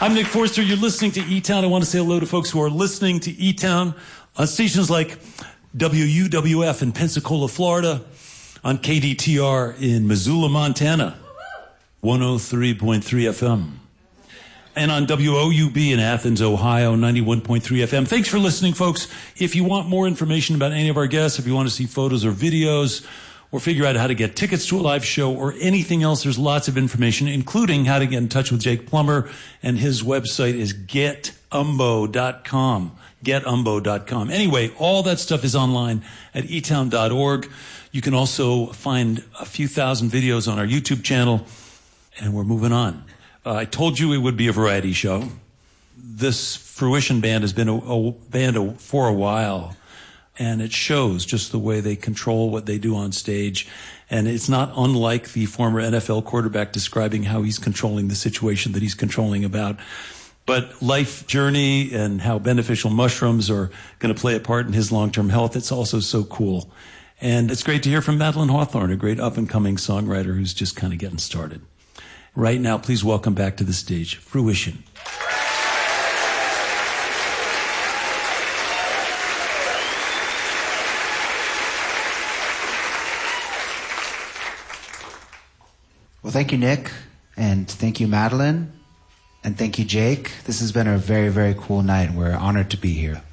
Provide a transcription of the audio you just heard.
I'm Nick Forster. You're listening to E-Town. I want to say hello to folks who are listening to E-Town on stations like WUWF in Pensacola, Florida, on KDTR in Missoula, Montana, 103.3 FM, and on WOUB in Athens, Ohio, 91.3 FM. Thanks for listening, folks. If you want more information about any of our guests, if you want to see photos or videos, or figure out how to get tickets to a live show or anything else, there's lots of information, including how to get in touch with Jake Plummer, and his website is getumbo.com. Getumbo.com. Anyway, all that stuff is online at etown.org. You can also find a few thousand videos on our YouTube channel, and we're moving on. I told you it would be a variety show. This Fruition Band has been a band for a while. And it shows just the way they control what they do on stage. And it's not unlike the former NFL quarterback describing how he's controlling the situation that he's controlling about. But life journey and how beneficial mushrooms are going to play a part in his long-term health, it's also so cool. And it's great to hear from Madeline Hawthorne, a great up-and-coming songwriter who's just kind of getting started. Right now, please welcome back to the stage, Fruition. Well, thank you, Nick, and thank you, Madeline, and thank you, Jake. This has been a very, very cool night, and we're honored to be here.